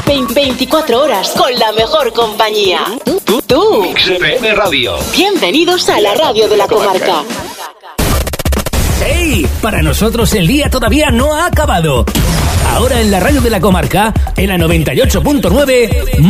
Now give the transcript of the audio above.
24 horas con la mejor compañía. Tú. Mix FM Radio. Bienvenidos a la radio de la comarca. ¡Hey! Para nosotros el día todavía no ha acabado. Ahora en la radio de la comarca, en la 98.9,